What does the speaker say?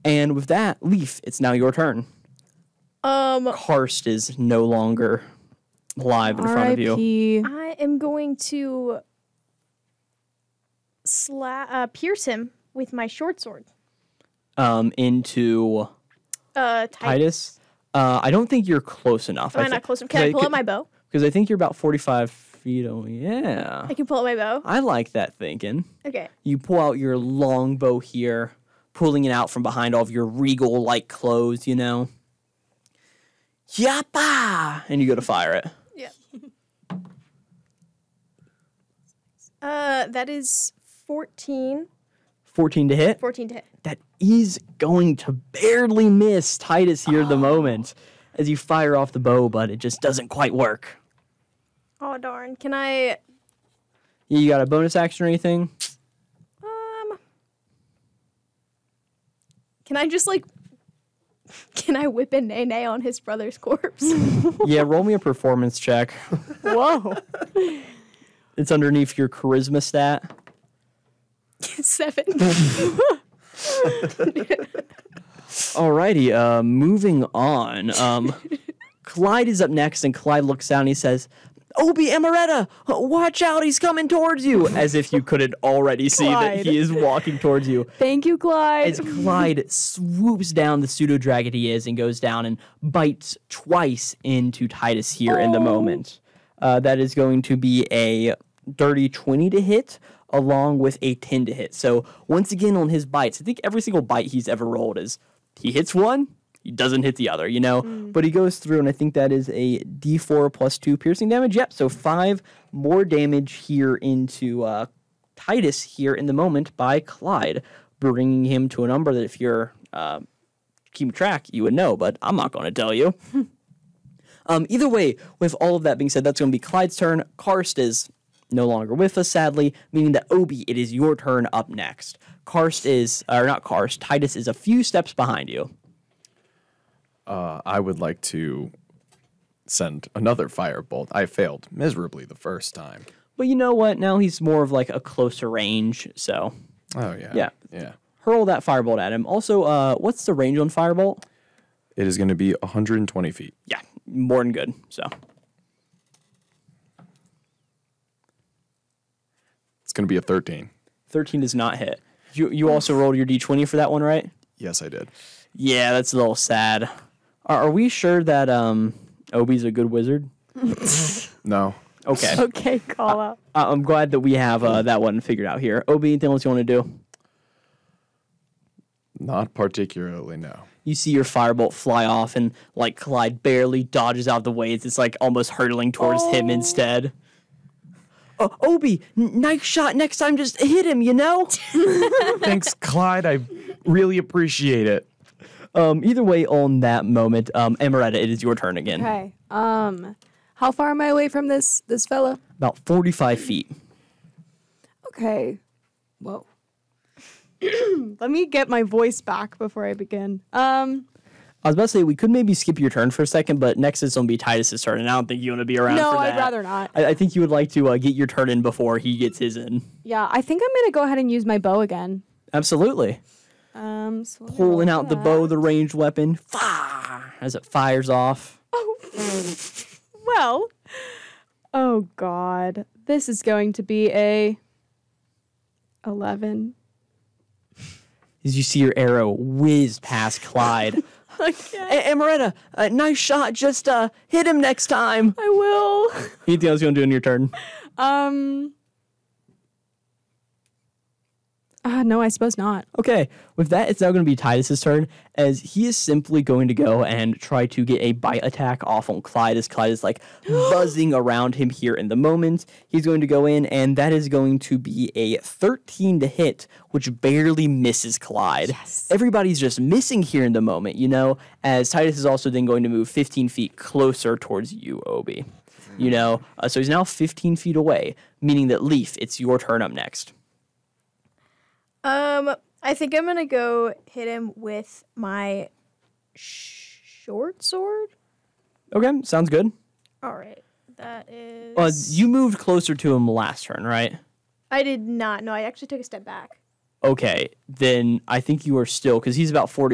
And with that, Leaf, it's now your turn. Karst is no longer alive in front of you. R.I.P. I am going to pierce him with my short sword. Into Titus. I don't think you're close enough. Am I not close enough? Can I pull out my bow? Because I think you're about 45 feet away. Yeah. I can pull out my bow. I like that thinking. Okay. You pull out your long bow here, pulling it out from behind all of your regal-like clothes, you know. Yappa! And you go to fire it. Yeah. That is 14. 14 to hit. 14 to hit. That is going to barely miss Titus here at the moment as you fire off the bow, but it just doesn't quite work. Oh, darn. Can I... You got a bonus action or anything? Can I just, Can I whip a nay on his brother's corpse? Yeah, roll me a performance check. Whoa. It's underneath your charisma stat. 7. Alrighty, moving on. Clyde is up next, and Clyde looks down and he says, Obi Amaretta, watch out, he's coming towards you. As if you couldn't already see that Clyde. he is walking towards you. Thank you, Clyde. As Clyde swoops down the pseudo-dragon he is and goes down and bites twice into Titus here in the moment. That is going to be a dirty 20 to hit, along with a 10 to hit. So once again on his bites, I think every single bite he's ever rolled is he hits one, he doesn't hit the other, you know? But he goes through, and I think that is a D4 plus 2 piercing damage. Yep, so 5 more damage here into Titus here in the moment by Clyde, bringing him to a number that if you're keeping track, you would know, but I'm not going to tell you. Either way, with all of that being said, that's going to be Clyde's turn. Karst is no longer with us, sadly, meaning that Obi, it is your turn up next. Titus is a few steps behind you. I would like to send another firebolt. I failed miserably the first time. But you know what? Now he's more of like a closer range, so Oh, yeah. Yeah. Yeah. hurl that firebolt at him. Also, what's the range on firebolt? It is going to be 120 feet. Yeah, more than good, so. It's going to be a 13. 13 does not hit. You also rolled your d20 for that one, right? Yes, I did. Yeah, that's a little sad. Are we sure that Obi's a good wizard? No. Okay. Okay, call out. I'm glad that we have that one figured out here. Obi, anything else you want to do? Not particularly, no. You see your firebolt fly off, and like Clyde barely dodges out the way. It's like almost hurtling towards him instead. Obi, nice shot. Next time, just hit him, you know? Thanks, Clyde. I really appreciate it. Either way, on that moment, Amaretta, it is your turn again. Okay. How far am I away from this fella? About 45 feet. Okay. Whoa. Let me get my voice back before I begin. I was about to say, we could maybe skip your turn for a second, but next is going to be Titus's turn, and I don't think you want to be around No, for that. I'd rather not. I think you would like to get your turn in before he gets his in. Yeah, I think I'm going to go ahead and use my bow again. Absolutely. So let me Pulling roll out the that. bow, the ranged weapon, as it fires off. Well, oh God, this is going to be a 11. As you see your arrow whiz past Clyde. Amaretta, nice shot. Just hit him next time. I will. Anything else you want to do in your turn? No, I suppose not. Okay, with that, it's now going to be Titus's turn, as he is simply going to go and try to get a bite attack off on Clyde, as Clyde is like buzzing around him here in the moment. He's going to go in, and that is going to be a 13 to hit, which barely misses Clyde. Yes. Everybody's just missing here in the moment, you know, as Titus is also then going to move 15 feet closer towards you, Obi. You know, so he's now 15 feet away, meaning that Leaf, it's your turn up next. I think I'm going to go hit him with my short sword. Okay, sounds good. All right. That is... You moved closer to him last turn, right? I did not. No, I actually took a step back. Okay, then I think you are still, because he's about 40